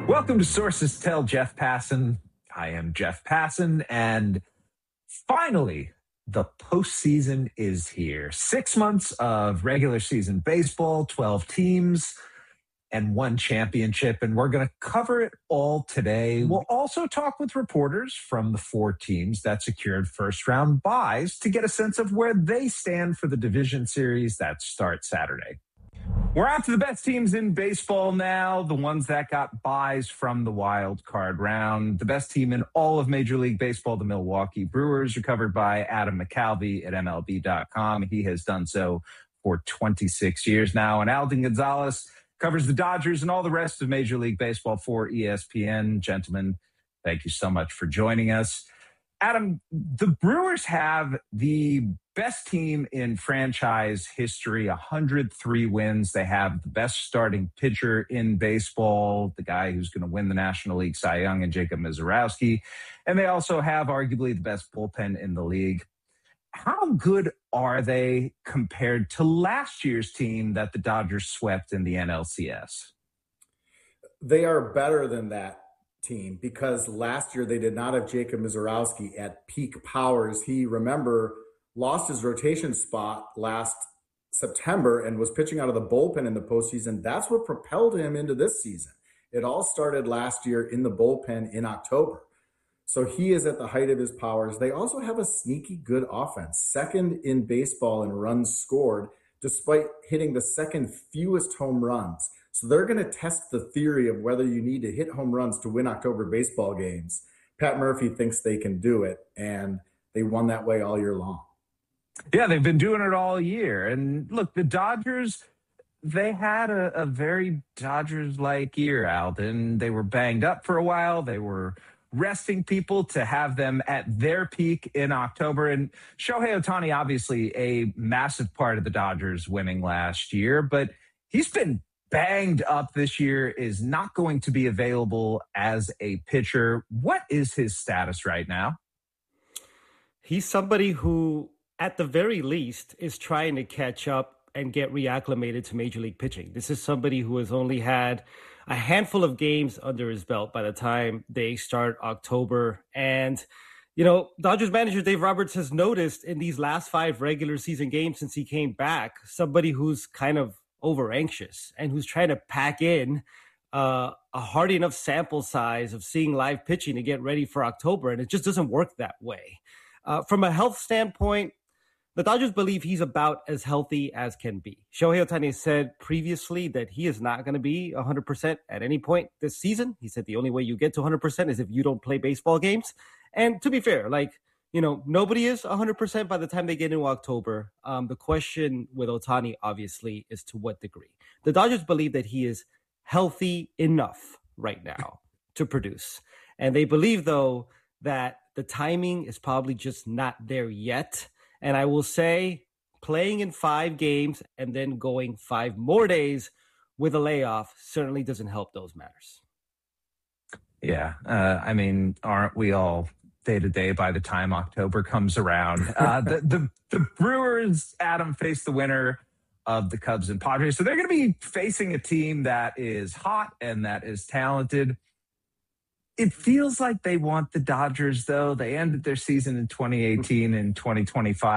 Welcome to Sources Tell Jeff Passan. I am Jeff Passan, and finally, the postseason is here. 6 months of regular season baseball, 12 teams, and one championship, and we're going to cover it all today. We'll also talk with reporters from the 4 teams that secured first-round byes to get a sense of where they stand for the division series that starts Saturday. We're out to the best teams in baseball now, the ones that got byes from the wild card round. The best team in all of Major League Baseball, the Milwaukee Brewers, are covered by Adam McCalvy at MLB.com. He has done so for 26 years now. And Alden Gonzalez covers the Dodgers and all the rest of Major League Baseball for ESPN. Gentlemen, thank you so much for joining us. Adam, the Brewers have the best team in franchise history, 103 wins. They have the best starting pitcher in baseball, the guy who's going to win the National League Cy Young, and Jacob Misiorowski. And they also have arguably the best bullpen in the league. How good are they compared to last year's team that the Dodgers swept in the NLCS? They are better than that team because last year they did not have Jacob Misiorowski at peak powers. He, remember, lost his rotation spot last September and was pitching out of the bullpen in the postseason. That's what propelled him into this season. It all started last year in the bullpen in October. So he is at the height of his powers. They also have a sneaky good offense, second in baseball in runs scored, despite hitting the second fewest home runs. So they're going to test the theory of whether you need to hit home runs to win October baseball games. Pat Murphy thinks they can do it, and they won that way all year long. Yeah, they've been doing it all year. And look, the Dodgers, they had a very Dodgers-like year, Alden. They were banged up for a while. They were resting people to have them at their peak in October. And Shohei Ohtani, obviously a massive part of the Dodgers winning last year, but he's been banged up this year, is not going to be available as a pitcher. What is his status right now? He's somebody who, at the very least, is trying to catch up and get reacclimated to Major League pitching. This is somebody who has only had a handful of games under his belt by the time they start October. And, you know, Dodgers manager Dave Roberts has noticed in these last 5 regular season games since he came back, somebody who's kind of over anxious and who's trying to pack in a hard enough sample size of seeing live pitching to get ready for October. And it just doesn't work that way. From a health standpoint, the Dodgers believe he's about as healthy as can be. Shohei Ohtani said previously that he is not going to be 100% at any point this season. He said the only way you get to 100% is if you don't play baseball games. And to be fair, nobody is 100% by the time they get into October. The question with Ohtani, obviously, is to what degree. The Dodgers believe that he is healthy enough right now to produce. And they believe, though, that the timing is probably just not there yet. And I will say, playing in 5 games and then going 5 more days with a layoff certainly doesn't help those matters. Yeah. Aren't we all day-to-day by the time October comes around? The Brewers, Adam, face the winner of the Cubs and Padres. So they're going to be facing a team that is hot and that is talented. It feels like they want the Dodgers, though. They ended their season in 2018 and 2025.